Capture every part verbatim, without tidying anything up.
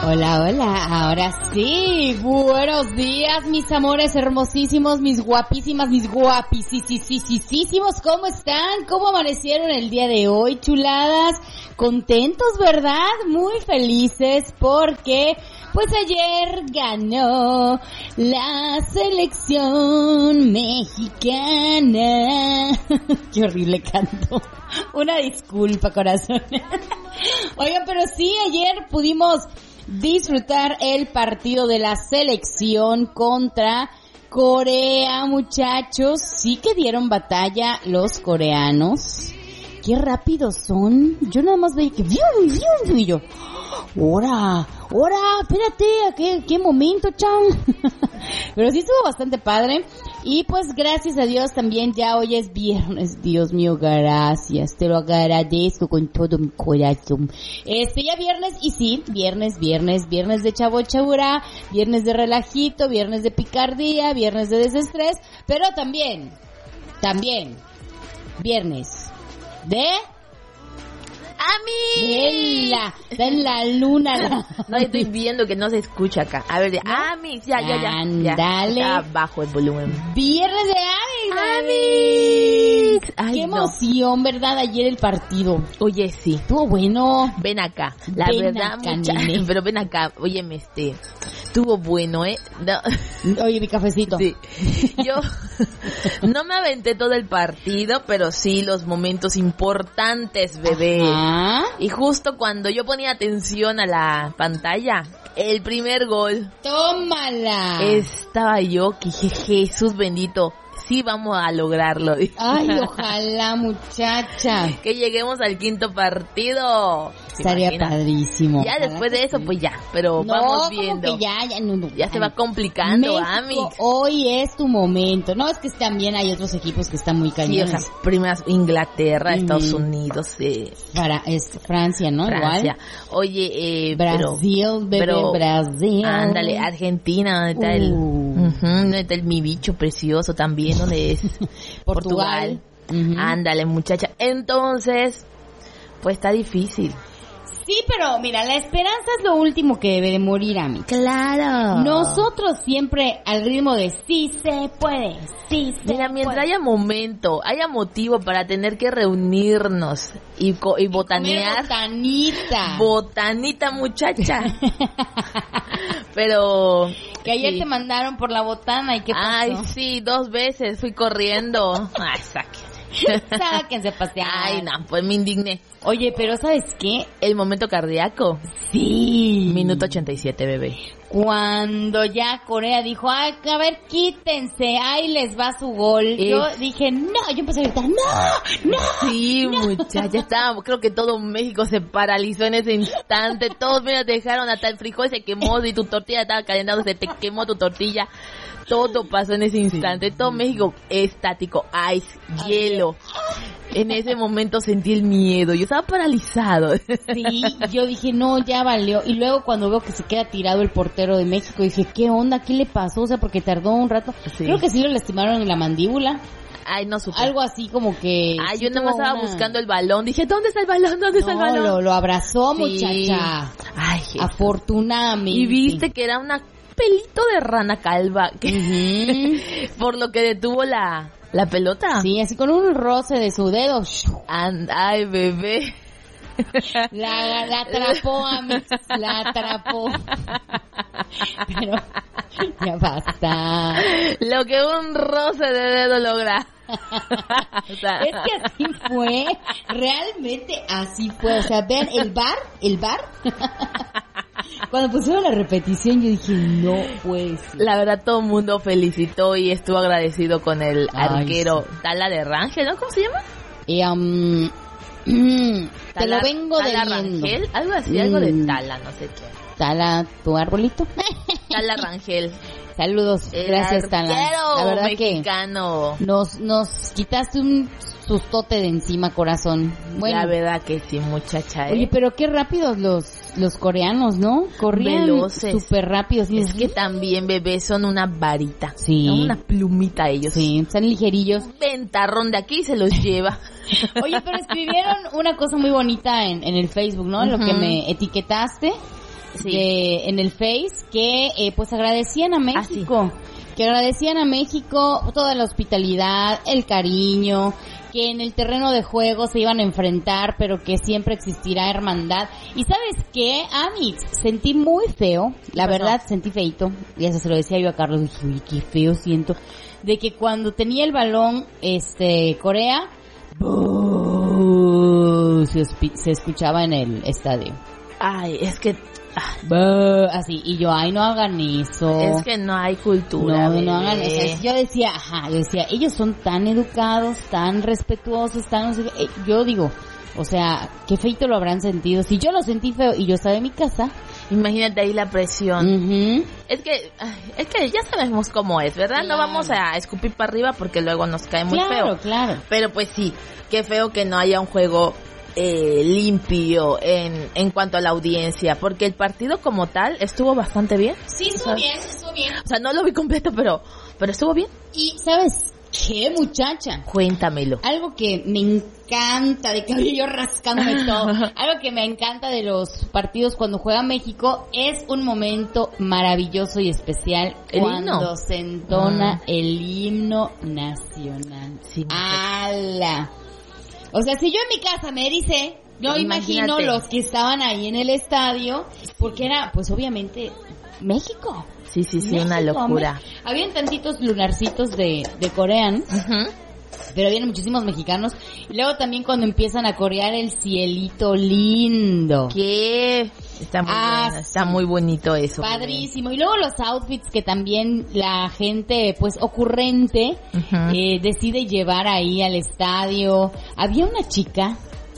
Hola, hola, ahora sí, buenos días mis amores hermosísimos, mis guapísimas, mis guapísimos, ¿cómo están? ¿Cómo amanecieron el día de hoy, chuladas? Contentos, ¿verdad? Muy felices porque pues ayer ganó la selección mexicana. Qué horrible canto. Una disculpa, corazón. Oigan, pero sí, ayer pudimos disfrutar el partido de la selección contra Corea, muchachos. Sí que dieron batalla los coreanos. Qué rápidos son. Yo nada más veía que ¡vium, vium! Y yo, ¡hora! ¡hora! Espérate, ¿a qué, qué momento, chan? Pero sí estuvo bastante padre. Y pues gracias a Dios también ya hoy es viernes. Dios mío, gracias. Te lo agradezco con todo mi corazón. Este, ya viernes, y sí, viernes, viernes, viernes de chavo chabura, viernes de relajito, viernes de picardía, viernes de desestrés, pero también, también, viernes de... ¡Ami! En la, en la luna. La... No, estoy viendo que no se escucha acá. A ver, de ¿no? Amix, ya, ya, ya. Ándale. Ya, bajo el volumen. Viernes de Amix. Amix. Ay, qué no. emoción, ¿verdad? Ayer el partido. Oye, sí. Estuvo bueno. Ven acá. La ven verdad, acá, mucha... nene. Pero ven acá. Óyeme, este... Estuvo bueno, ¿eh? No. Oye, mi cafecito. Sí. Yo no me aventé todo el partido, pero sí los momentos importantes, bebé. Ajá. Y justo cuando yo ponía atención a la pantalla, el primer gol. ¡Tómala! Estaba yo que dije, Jesús bendito, sí vamos a lograrlo. Ay, ojalá, muchacha. Que lleguemos al quinto partido. Estaría padrísimo. Ya después de eso, sí. pues ya, pero no, vamos como viendo. que ya, ya, no, no. Ya se va complicando, México, Amix. hoy es tu momento. No, es que también hay otros equipos que están muy cañones. Sí, o sea, primeras Inglaterra, Mm. Estados Unidos, eh, Para, es Francia, ¿no? Francia. Igual. Oye, eh, Brasil, pero, bebé, pero, Brasil. Ándale, Argentina, ¿dónde está el, Uh. uh-huh, ¿dónde está el mi bicho precioso también? ¿Dónde es? Portugal. Portugal. Uh-huh. Ándale, muchacha. Entonces, pues está difícil. Sí, pero mira, la esperanza es lo último que debe de morir, a mí. Claro. Nosotros siempre al ritmo de sí se puede, sí se Mira, mientras puede. haya momento, haya motivo para tener que reunirnos y, co- y botanear. Comer botanita. Botanita, muchacha. Pero... Que ayer sí. te mandaron por la botana y qué pasó. Ay, sí, dos veces fui corriendo. Ay, saque. Sáquense a pasear. Ay, no, pues me indigné. Oye, pero ¿sabes qué? El momento cardíaco. Sí. Minuto ochenta y siete, bebé. Cuando ya Corea dijo, ay, a ver, quítense, ahí les va su gol. Eh. Yo dije, no, yo empecé a gritar, no, no. Sí, muchacha, estábamos, creo que todo México se paralizó en ese instante. Todos, mira, te dejaron hasta el frijol se quemó y tu tortilla estaba calentando, se te quemó tu tortilla. Todo pasó en ese instante. Sí. Todo México estático, ice, hielo. En ese momento sentí el miedo. Yo estaba paralizado. Sí, yo dije, no, ya valió. Y luego cuando veo que se queda tirado el portero de México, dije, ¿qué onda? ¿Qué le pasó? O sea, porque tardó un rato. Sí. Creo que sí lo lastimaron en la mandíbula. Ay, no supe. Algo así como que... Ay, sí yo nada más estaba una... buscando el balón. Dije, ¿dónde está el balón? ¿Dónde está no, el balón? Lo, lo abrazó, sí. muchacha. Ay, Jesús. Afortunadamente. Y viste que era una pelito de rana calva. Uh-huh. Por lo que detuvo la, la pelota. Sí, así con un roce de su dedo. And, ay, bebé. La, la atrapó, Amix, la atrapó. Pero ya basta. Lo que un roce de dedo logra. O sea, es que así fue, realmente así fue. O sea, vean el bar, el bar. Cuando pusieron la repetición yo dije, no pues. La verdad todo el mundo felicitó y estuvo agradecido con el Ay, arquero sí. Tala de Rangel, ¿no? ¿Cómo se llama? Y, um, te Tala, lo vengo Tala debiendo. Rangel, algo así, mm. algo de Tala, no sé qué. Tala, tu arbolito. Tala Rangel. Saludos, el gracias Tala. La verdad mexicano. que nos nos quitaste un sustote de encima, corazón. Bueno, la verdad que sí, muchacha. ¿eh? Oye, pero qué rápidos los los coreanos, ¿no? Corrían súper rápidos. Es ¿sí? que también, bebé, son una varita. Sí. ¿no? Una plumita ellos. Sí, están ligerillos. Un ventarrón de aquí se los lleva. Oye, pero escribieron una cosa muy bonita en, en el Facebook, ¿no? Uh-huh. Lo que me etiquetaste. sí. de, en el Face que eh, pues agradecían a México, ah, sí. que agradecían a México toda la hospitalidad, el cariño, que en el terreno de juego se iban a enfrentar, pero que siempre existirá hermandad. Y ¿sabes qué, Amix? Sentí muy feo, la verdad, sentí feito, y eso se lo decía yo a Carlos, dije, uy, qué feo siento, de que cuando tenía el balón, este, Corea, ¡buh! Se, se escuchaba en el estadio. Ay, es que... ¡buh! Así, y yo, ay, no hagan eso. Es que no hay cultura. No, no hagan eso. Yo decía, ajá, yo decía, ellos son tan educados, tan respetuosos, tan... No sé, eh, yo digo, o sea, qué feito lo habrán sentido. Si yo lo sentí feo y yo estaba en mi casa... Imagínate ahí la presión. Uh-huh. Es que es que ya sabemos cómo es, ¿verdad? Claro. No vamos a escupir para arriba porque luego nos cae muy claro, feo. Claro, claro. Pero pues sí, qué feo que no haya un juego eh, limpio en, en cuanto a la audiencia, porque el partido como tal estuvo bastante bien. Sí, estuvo o sea, bien, estuvo bien. O sea, no lo vi completo, pero pero estuvo bien. Y, ¿sabes qué, muchacha? Cuéntamelo. Algo que me encanta, de cabello rascándome todo, algo que me encanta de los partidos cuando juega México es un momento maravilloso y especial ¿El cuando himno? se entona mm. el himno nacional. Sí, ¡Hala! O sea, si yo en mi casa me dice, yo Imagínate. imagino los que estaban ahí en el estadio, porque era, pues obviamente, México. Sí, sí, sí, México, una locura. Me... Habían tantitos lunarcitos de, de coreanos, uh-huh. pero habían muchísimos mexicanos. Y luego también cuando empiezan a corear el cielito lindo. ¿Qué? Está muy ah, bueno, está muy bonito eso. Padrísimo. Y luego los outfits que también la gente, pues, ocurrente, uh-huh. eh, decide llevar ahí al estadio. Había una chica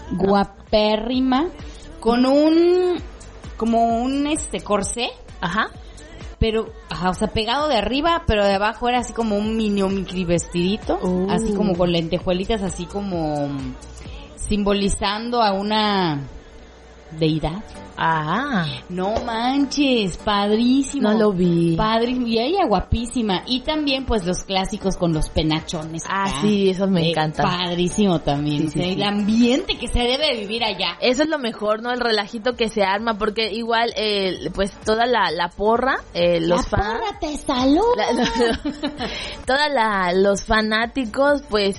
guapérrima con un, como un, este, corsé. Ajá. Pero, ajá, o sea, pegado de arriba, pero de abajo era así como un mini, un micri vestidito, uh. así como con lentejuelitas, así como simbolizando a una deidad. Ah. No manches, padrísimo. No lo vi. Padrísimo. Y ella guapísima. Y también, pues, los clásicos con los penachones. Ah, acá. Sí, esos me eh, encantan. Padrísimo también. Sí, sí, o sea, sí. El ambiente que se debe vivir allá. Eso es lo mejor, ¿no? El relajito que se arma, porque igual, eh, pues, toda la, la porra, eh, los La fans. porra te saluda. La, toda la, los fanáticos, pues,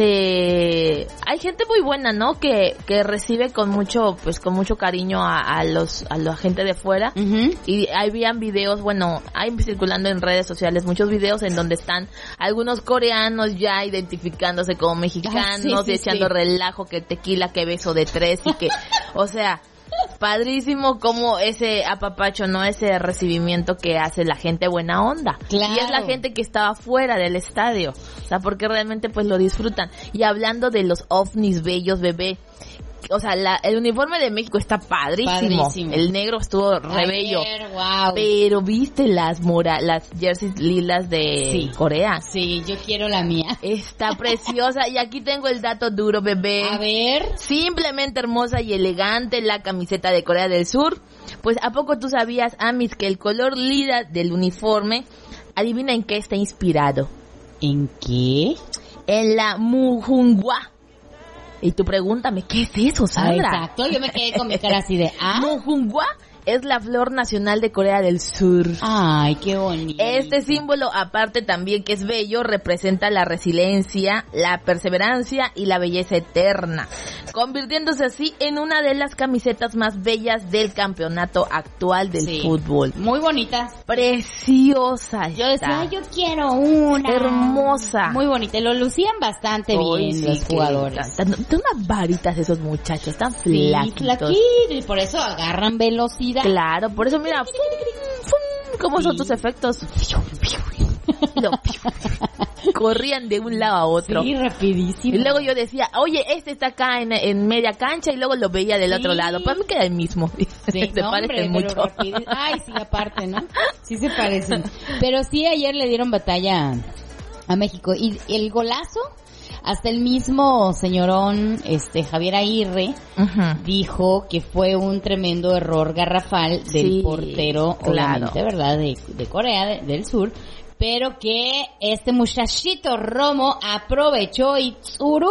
se... Hay gente muy buena, ¿no? Que, que recibe con mucho, pues, con mucho cariño a, a los a la gente de fuera. Uh-huh. Y habían videos, bueno, hay circulando en redes sociales muchos videos en donde están algunos coreanos ya identificándose como mexicanos, ah, sí, sí, echando sí. relajo, que tequila, que beso de tres y que, o sea, padrísimo como ese apapacho, ¿no? Ese recibimiento que hace la gente buena onda. Claro. Y es la gente que estaba fuera del estadio, o sea, porque realmente pues lo disfrutan. Y hablando de los ovnis bellos, bebé, o sea, la, el uniforme de México está padrísimo. padrísimo. El negro estuvo re bello. Wow. Pero viste las mora, las jerseys lilas de sí. Corea. Sí, yo quiero la mía. Está preciosa. Y aquí tengo el dato duro, bebé. A ver. Simplemente hermosa y elegante la camiseta de Corea del Sur. Pues, ¿a poco tú sabías, Amis, que el color lila del uniforme, adivina en qué está inspirado? ¿En qué? En la Muhunghwa. Y tú pregúntame, ¿qué es eso, Sandra? Ah, exacto, yo me quedé con mi cara así de, ¿ah? Muhunghwa es la flor nacional de Corea del Sur. Ay, qué bonito. Este símbolo, aparte también que es bello, representa la resiliencia, la perseverancia y la belleza eterna, convirtiéndose así en una de las camisetas más bellas del campeonato actual del sí. fútbol. Muy bonitas. Preciosas. Yo decía, ay, yo quiero una. Hermosa. Muy bonita. Lo lucían bastante oh, bien sí, los jugadores. Están unas varitas esos muchachos, están sí, flaquitos. flaquitos. Y por eso agarran velocidad. Claro, por eso mira, fum, fum, ¿cómo sí. son tus efectos? No, corrían de un lado a otro. Sí, rapidísimo. Y luego yo decía, oye, este está acá en, en media cancha, y luego lo veía del sí. otro lado. Para mí queda el mismo. Sí, se no, parecen hombre, mucho. Ay, sí, aparte, ¿no? Sí se parecen. Pero sí, ayer le dieron batalla a México. Y el golazo, hasta el mismo señorón, este, Javier Aguirre, uh-huh. dijo que fue un tremendo error garrafal del sí, portero, claro. obviamente, ¿verdad? De, de Corea de, del Sur, pero que este muchachito Romo aprovechó y Tsuruk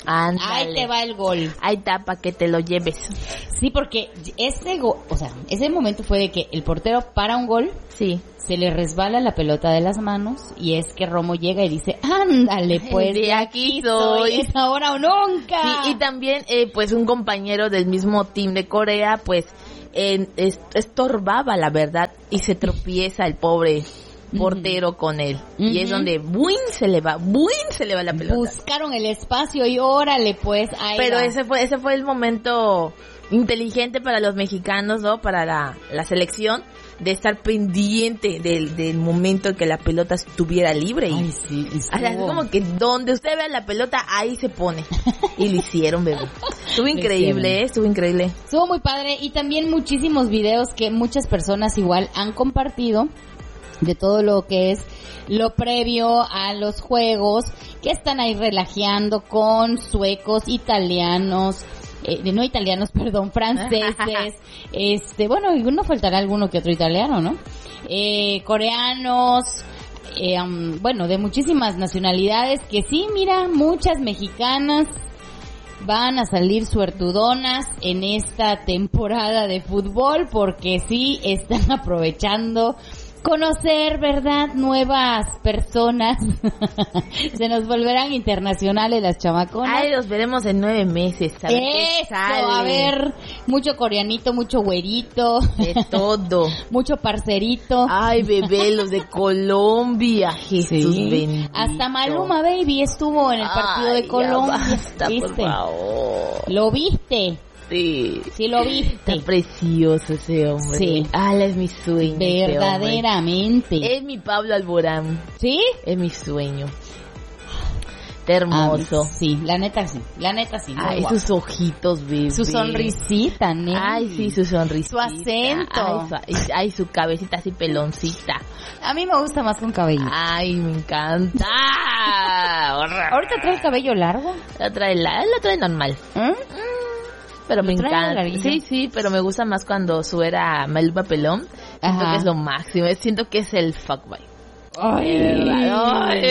Ándale. Ahí te va el gol. Ahí está, para que te lo lleves. Sí, porque ese gol, o sea, ese momento fue de que el portero para un gol, Sí. se le resbala la pelota de las manos y es que Romo llega y dice, ándale, pues De aquí soy. es ahora o nunca. Sí, y también, eh, pues, un compañero del mismo team de Corea, pues, eh, es- estorbaba, la verdad, y se tropieza el pobre portero con él. Y es Ujú. donde, ¡buin! Se le va, ¡buin! Se le va la pelota. Buscaron el espacio y órale, pues, ahí Pero va. ese fue, ese fue el momento inteligente para los mexicanos, ¿no? Para la, la selección, de estar pendiente del, del momento en que la pelota estuviera libre. Y, Ay, sí, o sea, es estuvo- como que donde usted vea la pelota, ahí se pone. Y lo hicieron, bebé. Estuvo Lo increíble, hicieron. ¿eh? Estuvo increíble. Estuvo muy padre y también muchísimos videos que muchas personas igual han compartido de todo lo que es lo previo a los juegos, que están ahí relajeando con suecos, italianos, eh, no italianos, perdón, franceses, este, bueno, y no faltará alguno que otro italiano, ¿no? Eh, coreanos, eh, um, bueno, de muchísimas nacionalidades, que sí, mira, muchas mexicanas van a salir suertudonas en esta temporada de fútbol porque sí están aprovechando conocer, ¿verdad? Nuevas personas. Se nos volverán internacionales las chamaconas. Ay, los veremos en nueve meses. A ver qué Eso, sale. a ver, mucho coreanito, mucho güerito, De todo. mucho parcerito. Ay, bebé, los de Colombia. Jesús Sí. bendito. Hasta Maluma Baby estuvo en el partido Ay, de ya Colombia. basta, por ¿Viste? favor. ¿Lo viste? Sí. Sí, lo viste. Está precioso ese hombre. Sí. Ah, es mi sueño. ese hombre. Verdaderamente. Es mi Pablo Alborán. ¿Sí? Es mi sueño. Está hermoso. Ah, sí, la neta sí. La neta sí. muy Ay, guapo. sus ojitos, bebé. Su sonrisita, ¿no? Ay, sí, su sonrisita. Su acento. Ay, su, ay, su cabecita así peloncita. A mí me gusta más con cabello. Ay, me encanta. Ahorita trae el cabello largo. La trae, la, la trae normal. ¿Eh? Pero me Lo trae encanta. larguillo. Sí, sí, pero me gusta más cuando su era Maluma Pelón. Siento Ajá. que es lo máximo. Siento que es el fuckboy. Ay, De verdad. Ay,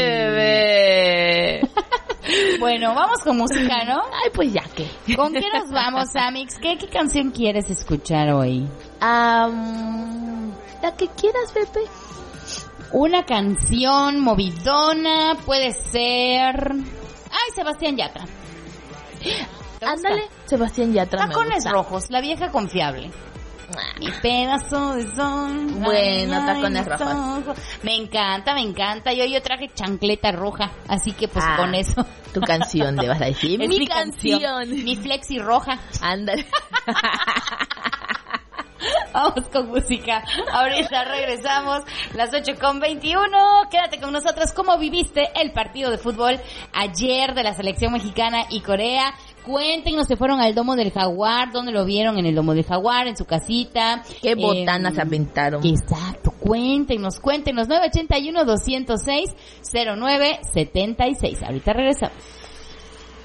bebé. Bueno, vamos con música, ¿no? Ay, pues ya que. ¿Con qué nos vamos, Amix? ¿Qué, qué canción quieres escuchar hoy? Am, la que quieras, Pepe. Una canción movidona, puede ser... Ay, Sebastián Yatra. ¿Te gusta? Ándale, Sebastián Yatra. me Tacones gusta. rojos, la vieja confiable. Mi pedazo de sol. Bueno, ay, tacones mis rojos. ojos. Me encanta, me encanta. Yo, yo traje chancleta roja, así que pues Ah, con eso. Tu canción, le vas a decir. Es mi canción. Mi flexi roja. Ándale. Vamos con música. Ahorita regresamos. Las ocho con veintiuno. Quédate con nosotros. ¿Cómo viviste el partido de fútbol ayer de la selección mexicana y Corea? Cuéntenos, se fueron al Domo del Jaguar. ¿Dónde lo vieron? En el Domo del Jaguar, en su casita. Qué botanas Eh, se aventaron. Exacto. Cuéntenos, cuéntenos. nueve ocho uno, dos cero seis, cero nueve siete seis. Ahorita regresamos.